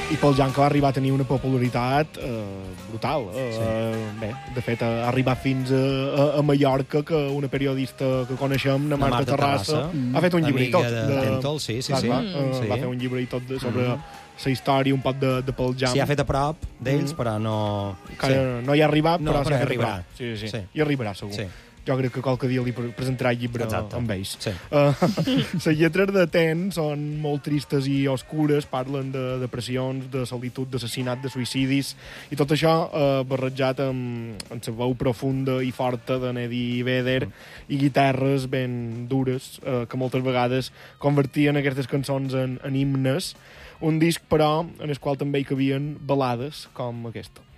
i pel Jan, que va arribar a tenir una popularitat brutal. Bé, de fet, ha arribat fins a Mallorca, que una periodista que coneixem, la Marta Terrassa, ha fet un llibre i tot. Amiga de Tentol, sí. Va fer un llibre i tot sobre la història, un poc de pel Jam. Sí, ha fet a prop d'ells, però no... No hi ha arribat, però s'hi ha fet a prop. Sí. Hi arribarà, segur. Sí. Jo crec que qualque dia li presentarà el llibre amb ells. Sí. Les lletres de Ten són molt tristes i oscures, parlen de depressions, de solitud, d'assassinat, de suïcidis, i tot això barrejat amb la veu profunda i forta de Eddie Vedder i guitarres ben dures, que moltes vegades convertien aquestes cançons en himnes. Un disc, però, en el qual també hi cabien balades com aquesta.